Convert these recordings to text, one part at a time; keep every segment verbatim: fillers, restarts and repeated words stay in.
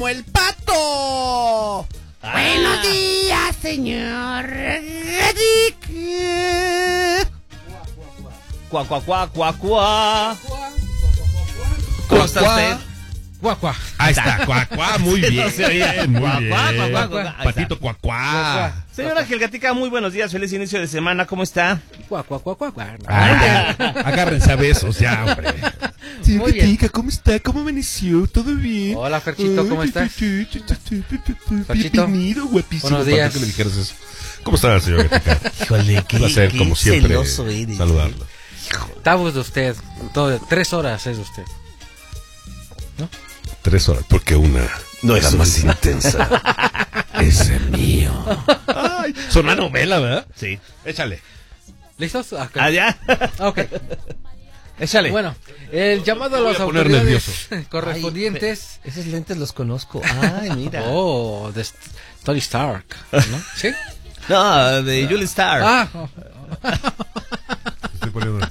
El pato. Ah. Buenos días, señor. Cuá, cuá, cuá, cuá, cuá. ¿Cómo está usted? Cuá, cuá. Ahí está, cuá, cuá, muy bien. No se oye. Muy Cuá, bien. cuá, cuá, cuá, cuá. Ahí Patito, cuá, cuá. Señora Gelgatica, muy buenos días, feliz inicio de semana, ¿cómo está? Cuá, cuá, cuá, cuá, cuá. Ay, ya, agárrense a besos ya, hombre. Muy bien. Tica, ¿cómo está? ¿Cómo amaneció? ¿Todo bien? Hola, Ferchito, ¿cómo Ay, estás? Ferchito. Bienvenido, guapísimo. Buenos días. Falta que le dijeras eso. ¿Cómo está, señor Gatica? Híjole, Un placer, como siempre, celoso eres, saludarlo. Estamos de usted. Todo, tres horas es de usted. Tres horas, porque una No es es más suficiente. intensa. Ese mío. Ay, son una novela, ¿verdad? Sí. Échale. ¿Listos? Ah, ok. Allá. Ok. Échale. Bueno, el llamado a Voy las a poner autoridades nervioso. correspondientes. Ay, esos lentes los conozco. Ay, mira. Oh, de Tony Stark, ¿no? ¿Sí? No, de Julie Star. Ah, oh. Estoy poniendo.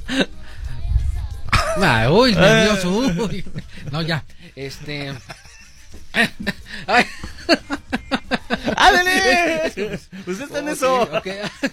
Ah, uy, nervioso. Uy. No, ya. Este. Ay. ¡Ándale! Usted está en eso. Ok, ok.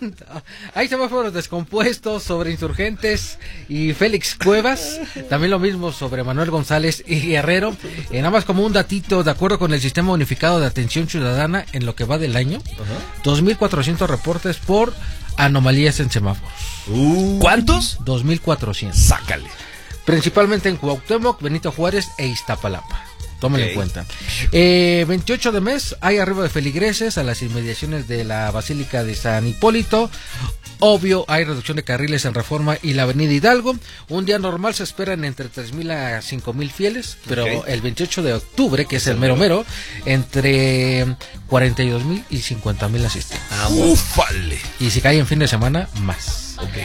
Hay semáforos descompuestos sobre Insurgentes y Félix Cuevas. También lo mismo sobre Manuel González y Guerrero. Eh, nada más como un datito, de acuerdo con el Sistema Unificado de Atención Ciudadana, en lo que va del año, uh-huh. dos mil cuatrocientos reportes por anomalías en semáforos. Uh, ¿Cuántos? dos mil cuatrocientos. Sácale. Principalmente en Cuauhtémoc, Benito Juárez e Iztapalapa. Tómenlo Okay. en cuenta. Eh, veintiocho de mes hay arribo de feligreses a las inmediaciones de la Basílica de San Hipólito. Obvio, hay reducción de carriles en Reforma y la Avenida Hidalgo. Un día normal se esperan entre tres mil a cinco mil fieles, pero Okay. el veintiocho de octubre, que es el mero mero, entre cuarenta y dos mil y cincuenta mil asistentes. Ufale. Y si cae en fin de semana, más. Okay.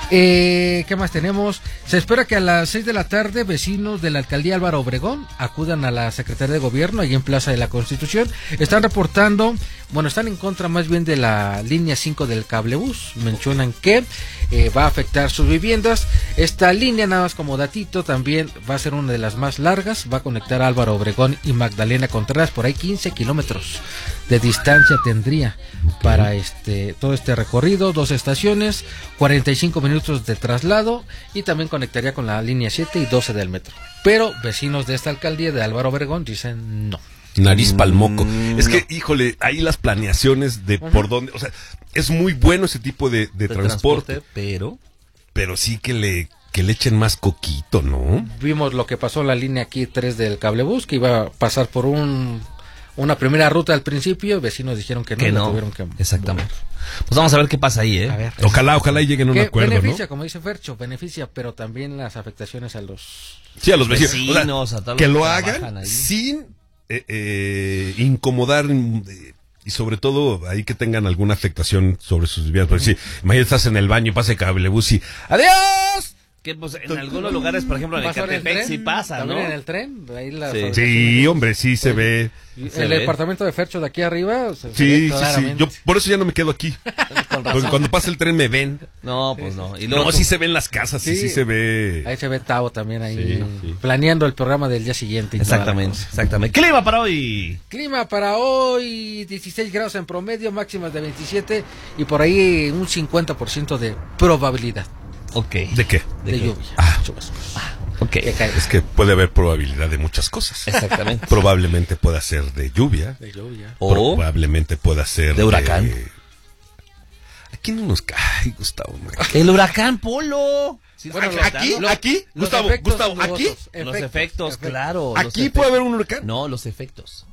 Eh, ¿Qué más tenemos? Se espera que a las seis de la tarde vecinos de la alcaldía Álvaro Obregón acudan a la Secretaría de Gobierno allí en Plaza de la Constitución. Están reportando, bueno, están en contra más bien de la línea cinco del cablebús. Mencionan que eh, va a afectar sus viviendas. Esta línea, nada más como datito, también va a ser una de las más largas. Va a conectar a Álvaro Obregón y Magdalena Contreras. Por ahí quince kilómetros de distancia tendría para este todo este recorrido, dos estaciones, cuarenta y cinco minutos de traslado, y también conectaría con la línea siete y doce del metro. Pero vecinos de esta alcaldía de Álvaro Obregón dicen no. Nariz palmoco. Mm, es no. que, híjole, ahí las planeaciones de Ajá. por dónde, o sea, es muy bueno ese tipo de, de, De transporte, pero pero sí que le que le echen más coquito, ¿no? Vimos lo que pasó en la línea aquí tres del cablebús, que iba a pasar por un una primera ruta al principio, y vecinos dijeron que no, que y la no. tuvieron que Exactamente. Pues vamos a ver qué pasa ahí, ¿eh? A ver. Ojalá, ojalá y lleguen a un Que acuerdo, beneficia, ¿no? como dice Fercho, beneficia, pero también las afectaciones a los... Sí, a los vecinos. Vecinos, O sea, a todos que los lo que hagan trabajan ahí. sin eh, eh, incomodar eh, y sobre todo ahí que tengan alguna afectación sobre sus vidas. Porque si imagínate, estás en el baño y pasa el cablebús y ¡adiós! Que pues en algunos lugares, por ejemplo, en ¿Pasó en el Ecatepec tren? sí pasa, ¿no? También en el tren, ahí las Sí. afectaciones. Sí, hombre, sí se ve. Se El ve. departamento de Fercho de aquí arriba se, se Sí, ve sí, sí. claramente. Yo por eso ya no me quedo aquí. Con Porque razón. cuando pasa el tren me ven. No, pues no. Y luego No, tú- sí se ven las casas, sí, Sí. sí se ve. Ahí se ve Tavo también ahí Sí, sí. planeando el programa del día siguiente. y toda la Exactamente, cosa. exactamente. Clima para hoy. Clima para hoy, dieciséis grados en promedio, máximas de veintisiete y por ahí un cincuenta por ciento de probabilidad Ok. ¿De qué? de, ¿De qué? lluvia. Ah. Chubascos. Ok. Que cae. Es que puede haber probabilidad de muchas cosas. Exactamente. Probablemente pueda ser de lluvia. De lluvia. O Probablemente pueda ser de huracán. Aquí no nos cae, Gustavo. man. el huracán Polo. Sí, Bueno, está aquí, afectando. aquí, Los Gustavo, efectos Gustavo, nubosos, aquí, Los efectos, claro. los aquí efectos. puede haber un huracán. No, los efectos.